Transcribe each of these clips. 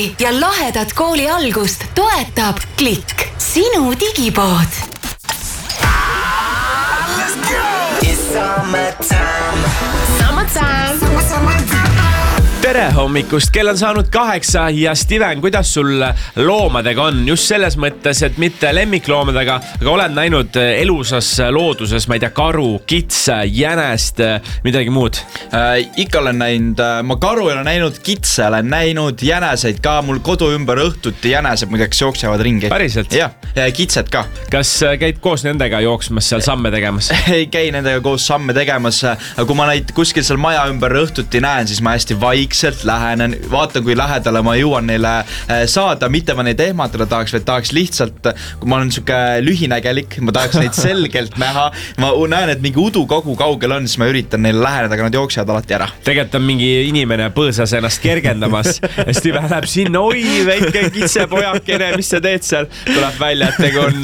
kooli ja lahedat kooli algust toetab Klikk, sinu digipood. It's summertime. Tere hommikust, kell on saanud 8 ja Steven, kuidas sul loomadega on? Just selles mõttes, et mitte lemmikloomadega, aga olen näinud elusas looduses, ma ei tea, karu, kitse, jänest, midagi muud? Ikka olen näinud, ma karu olen näinud, kitse olen näinud, jäneseid ka, mul kodu ümber õhtuti jänesed muideks jooksevad ringi. Päriselt? Ja kitsed ka. Kas käid koos nendega jooksmas seal samme tegemas? Ei käi nendega koos samme tegemas, aga kui ma neid kuskil seal maja ümber õhtuti näen, siis ma hästi vaikselt lähenen, vaatan kui lähedale ma jõuan neile saada, mitte ma neid ehmatada tahaks, vaid tahaks lihtsalt, kui ma olen siuke lühinägelik, ma tahaks neid selgelt näha, ma näen, et mingi udu kogu kaugel on, siis ma üritan neile läheneda, aga nad jooksevad alati ära. Tegelikult on mingi inimene põõsas ennast kergendamas ja Steven läheb sinna, oi väike kitsepojakene, mis sa teed seal? Tuleb välja, et tegu on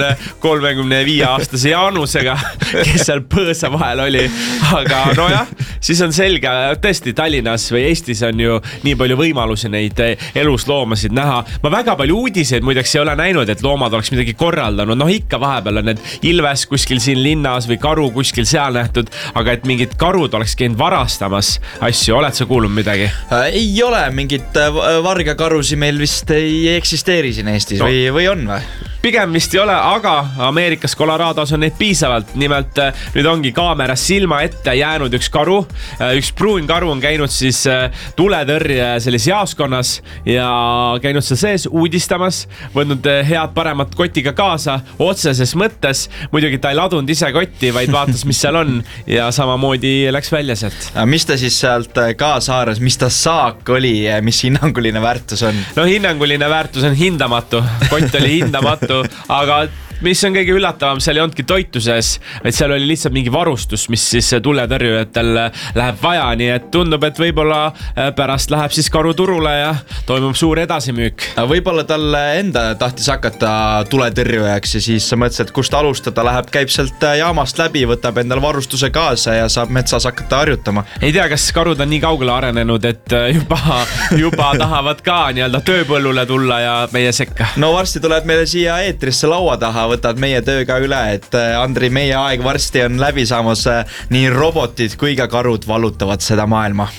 35-aastase Jaanusega, kes seal põõsa vahel oli, aga nojah, siis on selge, tõesti Tallinnas või Eestis on ju nii palju võimalusi neid elusloomasid näha. Ma väga palju uudiseid muideks ei ole näinud, et loomad oleks midagi korraldanud. Noh, ikka vahepeal on need ilves kuskil siin linnas või karu kuskil seal nähtud, aga et mingid karud oleks käinud varastamas asju. Oled sa kuulnud midagi? Ei ole, mingit vargakarusi meil vist ei eksisteeri siin Eestis või on või? Pigem vist ei ole, aga Ameerikas Colorados on neid piisavalt. Nimelt nüüd ongi kaameras silma ette jäänud üks karu. Üks pruun karu on käinud siis tuletõrje selles jaoskonnas ja käinud seal sees uudistamas, võtnud head paremat kotiga kaasa otseses mõttes. Muidugi ta ei ladunud ise kotti, vaid vaatas, mis seal on ja samamoodi läks välja sealt. Mis ta siis sealt kaasa haaras, mis ta saak oli, mis hinnanguline väärtus on? No hinnanguline väärtus on hindamatu, kott oli hindamatu. Aga mis on kõige üllatavam, seal ei ondki toitu sees, et seal oli lihtsalt mingi varustus, mis siis tuletõrjujatel läheb vaja, nii et tundub, et võib-olla pärast läheb siis karu turule ja toimub suur edasimüük. Võib-olla talle enda tahtis hakata tuletõrjujaks ja siis sa mõtlesid, et kust alustada läheb, käib sealt jaamast läbi, võtab endal varustuse kaasa ja saab metsas hakata harjutama. Ei tea, kas karud on nii kaugele arenenud, et juba tahavad ka nii-öelda tööpõllule tulla ja meie sekka. No varsti tuleb meile siia eetrisse laua taha, võtad meie tööga üle, et Andri, meie aeg varsti on läbi saamas, nii robotid kui ka karud vallutavad seda maailma.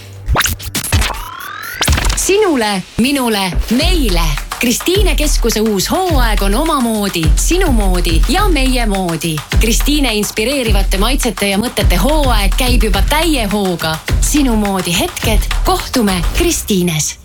Sinule, minule, meile. Kristiine keskuse uus hooaeg on omamoodi, sinu moodi ja meie moodi. Kristiine inspireerivate maitsete ja mõtete hooaeg käib juba täie hooga. Sinu moodi hetked, kohtume Kristiines.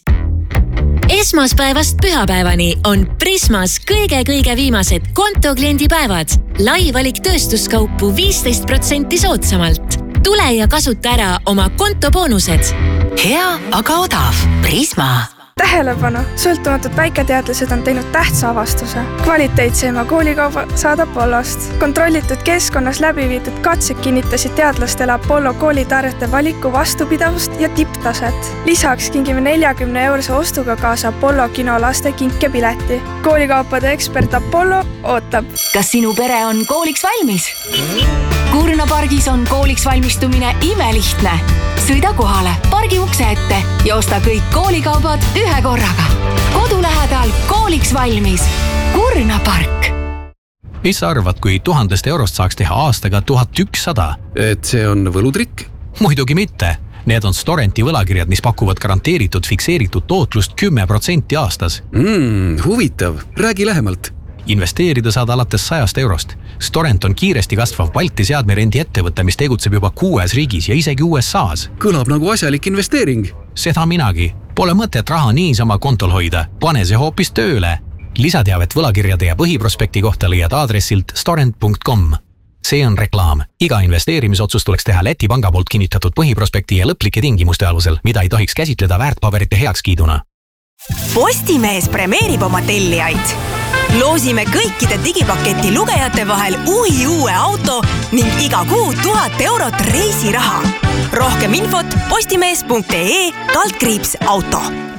Esmaspäevast pühapäevani on Prismas kõige viimased kontokliendipäevad. Laivalik tööstuskaupu 15% soodsamalt. Tule ja kasuta ära oma kontoboonused. Hea, aga odav. Prisma. Tähelepanu! Sõltumatud väiketeadlased on teinud tähtsa avastuse. Kvaliteetseima koolikauba saad Apollost. Kontrollitud keskkonnas läbi viidud katsed kinnitasid teadlastele Apollo koolitarjete valiku vastupidavust ja tipptaset. Lisaks kingime 40-eurose ostuga kaasa Apollo kino laste kinkepileti. Koolikaupade ekspert Apollo ootab. Kas sinu pere on kooliks valmis? Kurna pargis on kooliks valmistumine imelihtne. Sõida kohale, pargi ukse ette ja osta kõik koolikaubad ühe korraga. Kodu lähedal kooliks valmis. Kurna park. Mis sa arvad, kui 1000 eurost saaks teha aastaga 1100? Et see on võlutrikk? Muidugi mitte. Need on Storenti võlakirjad, mis pakuvad garanteeritud fikseeritud tootlust 10% aastas. Huvitav. Räägi lähemalt. Investeerida saad alates 100 eurost. Storent on kiiresti kasvav Balti seadmerendi ettevõte, mis tegutseb juba 6 riigis ja isegi USA's. Kõlab nagu asjalik investeering. Seda minagi. Pole mõtet raha niisama kontol hoida. Pane see hoopis tööle. Lisateavet võlakirjade ja põhiprospekti kohta leiad aadressilt storent.com. See on reklaam. Iga investeerimisotsus tuleks teha Läti panga poolt kinnitatud põhiprospekti ja lõplike tingimuste alusel, mida ei tohiks käsitleda väärtpaberite heakskiiduna. Postimees premeerib oma tellijaid. Loosime kõikide digipaketi lugejate vahel uue auto ning iga kuu 1000 eurot reisiraha. Rohkem infot postimees.ee/auto.